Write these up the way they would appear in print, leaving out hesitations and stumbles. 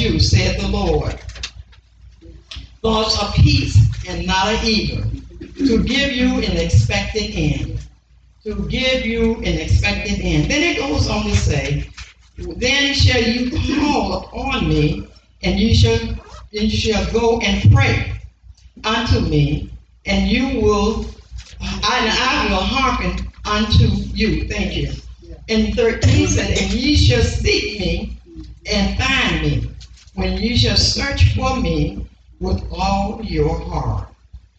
you, said the Lord, thoughts of peace and not of evil, to give you an expected end. To give you an expected end. Then it goes on to say, then shall you call upon me, and you shall go and pray unto me, and I will hearken unto you. Thank you. And 13 said, and ye shall seek me and find me, when you shall search for me with all your heart.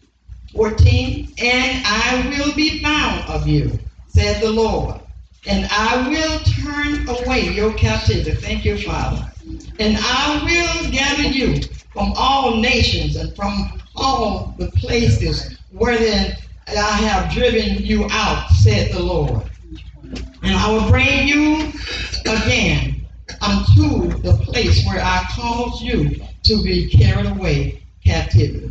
14, and I will be found of you, said the Lord, and I will turn away your captivity. Thank you, Father. And I will gather you from all nations and from all the places wherein I have driven you out, said the Lord. And I will bring you again unto the place where I caused you to be carried away captivity.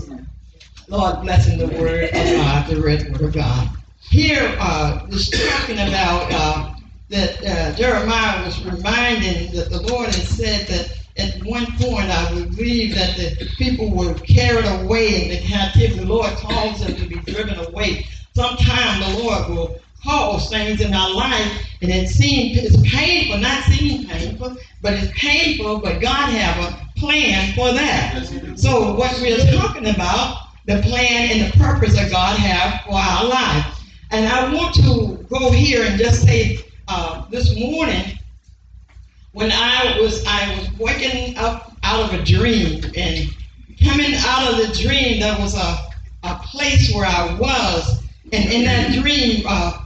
Lord, blessing the word of God, the read word of God. Here, it's talking about that Jeremiah was reminding that the Lord had said that at one point, I believe that the people were carried away in the captivity. The Lord calls them to be driven away. Sometimes the Lord will cause things in our life, and it's painful, not seem painful, but it's painful, but God have a plan for that. So what we're talking about, the plan and the purpose that God have for our life. And I want to go here and just say this morning, when I was waking up out of a dream, and coming out of the dream, there was a place where I was, and in that dream,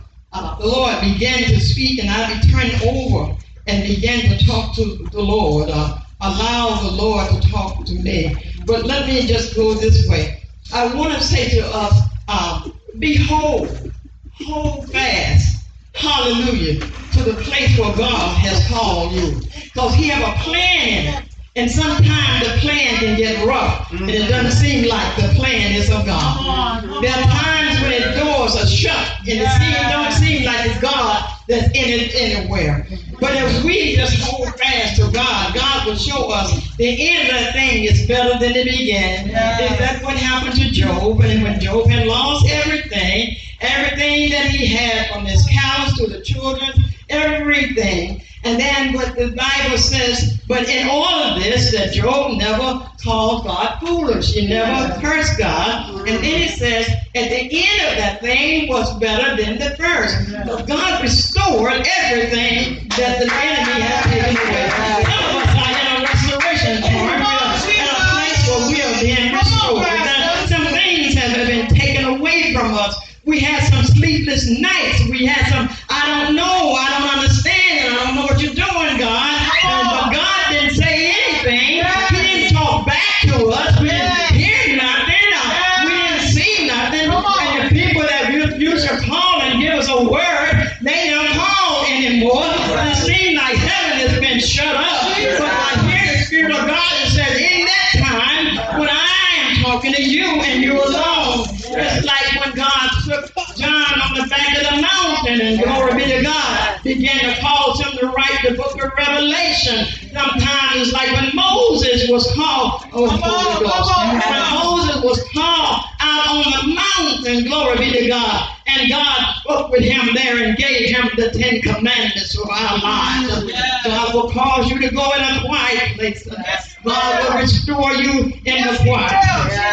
the Lord began to speak, and I turned over and began to talk to the Lord, allow the Lord to talk to me. But let me just go this way. I want to say to us, behold, hold fast, hallelujah, to the place where God has called you. Because he have a plan in it. And sometimes the plan can get rough, and it doesn't seem like the plan is of God. There are times when the doors are shut, and it don't seem like it's God that's in it anywhere. But if we just hold fast to God, God will show us the end of the thing is better than the beginning. Is that what happened to Job? And when Job had lost everything that he had, from his cows to the children, everything. And then what the Bible says, but in all of this, that Job never called God foolish. He never cursed God. And then it says, at the end of that thing was better than the first. So God restored everything that the enemy had taken away. Some of us are in a restoration part. We are in a place where we are being restored. Some things have been taken away from us. We had some sleepless nights. We had some, I don't know, I don't understand, I don't know what you're doing, God. But God didn't say anything. He didn't talk back to us. We didn't hear nothing. We didn't see nothing. And the people that used to call and give us a word, they don't call anymore. It seems like heaven has been shut up. But I hear the Spirit of God that says, in that time, when I am talking to you and you alone, it's like when God took John on the back of the mountain, and glory be to God, began to cause him to write the book of Revelation. Sometimes it's like when Moses was called, when Moses was called out on the mountain, glory be to God, and God spoke with him there and gave him the 10 Commandments for our lives. God will cause you to go in a quiet place. God will restore you in the quiet.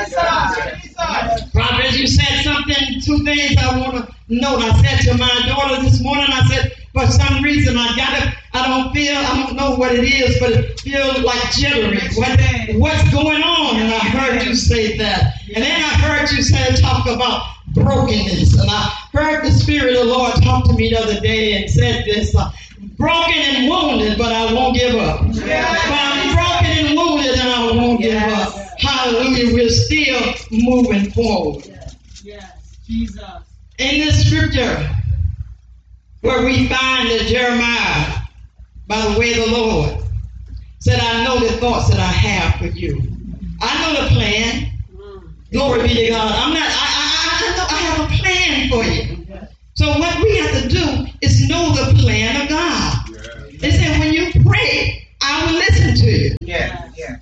Prophet, you said something, 2 things I want to note. I said to my daughter this morning, I said, for some reason I don't know what it is, but it feels like jittery. What's going on? And I heard you say that. And then I heard you talk about brokenness. And I heard the Spirit of the Lord talk to me the other day and said this, broken and wounded, but I won't give up. But I'm broken and wounded, and I won't give up. Hallelujah. We're still moving forward. Yes, Jesus. In this scripture, where we find that Jeremiah, by the way of the Lord, said, I know the thoughts that I have for you. I know the plan. Glory be to God. I know I have a plan for you. So what we have to do is know the plan of God. It said, when you pray, I will listen to you.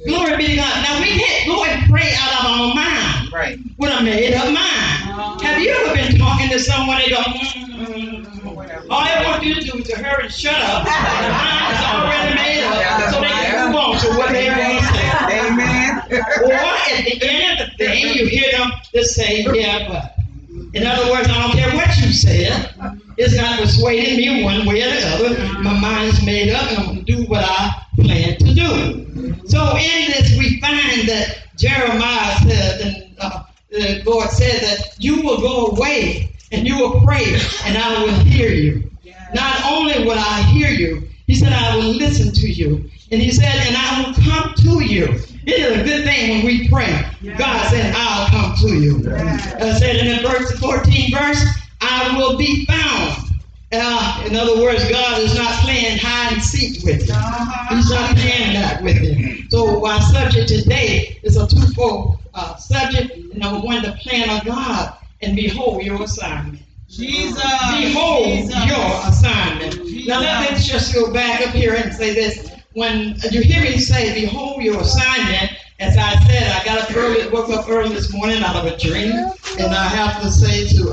Glory be to God. Now we can't go and pray out of our mind. Right. With a made up mind. Have you ever been talking to someone and go, all they want you to do is to hurry and shut up. Their mind is already made up so they can move on to what they want to say. Amen. Or at the end of the thing, you hear them just say, yeah, but. In other words, I don't care what you said. It's not persuading me one way or the other. My mind's made up and I'm going to do what I plan to do. So in this, we find that Jeremiah said, and the Lord said that you will go away and you will pray and I will hear you. Not only will I hear you, he said, I will listen to you. And he said, and I will come to you. It is a good thing when we pray. God said, I'll come to you. Said in the 14th verse, I will be found. In other words, God is not playing hide and seek with you. He's not playing that with you. So our subject today is a twofold subject. Number one, the plan of God, and behold your assignment. Jesus. Behold your assignment. Now let's just go back up here and say this. When you hear me say, behold your assignment, as I said, I got up early, woke up early this morning out of a dream, and I have to say to,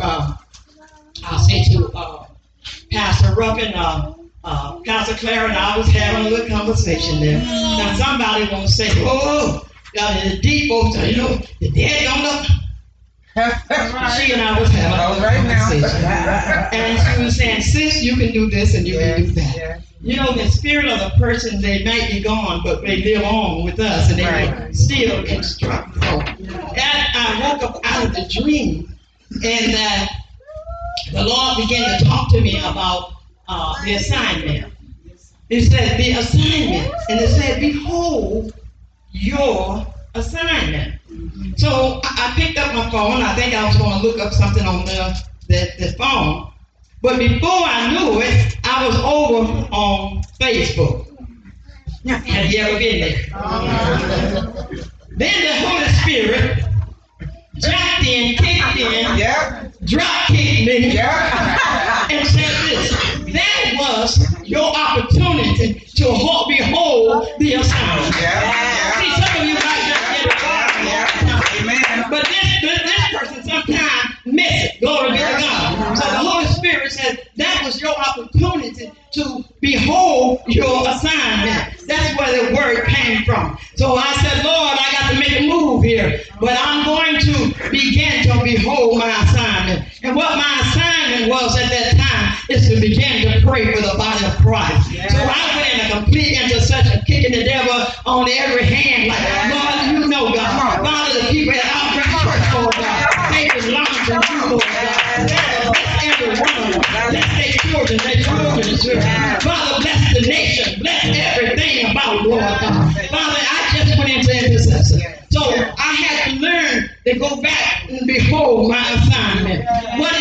Pastor Ruffin, Pastor Clara, and I was having a little conversation there. Now somebody won't say, oh, the deep folks, you know, the dead don't know. She and I was having a conversation. And she was saying, sis, you can do this and you can do that. Yeah. You know, the spirit of the person, they might be gone, but they live on with us and they will still instruct. So I woke up out of the dream and the Lord began to talk to me about the assignment. It said the assignment, and it said, behold your assignment. So I picked up my phone. I think I was going to look up something on the phone. But before I knew it, I was over on Facebook. Have you ever been there? Then the Holy Spirit jumped in, kicked in, drop kicked me, and said this. That was your opportunity to behold the assignment. See, some of you might just get it. But this person sometimes miss it. Glory be to God. So the Holy Spirit said that was your opportunity to behold your assignment. That's where the word came from. So I said, Lord, I got to make a move here. But I'm going to begin to behold my assignment. And what my assignment was at that time is to begin to pray for the body of Christ. So I went in a complete intercession, kicking the devil on every hand like, Lord, you know, God. Father, the people at our church, oh God, they belong to you, Lord God. Bless every one of them. Bless their children, Father, bless the nation. Bless everything about Lord God. Father, I just went into intercession. So I had to learn to go back and behold my assignment. What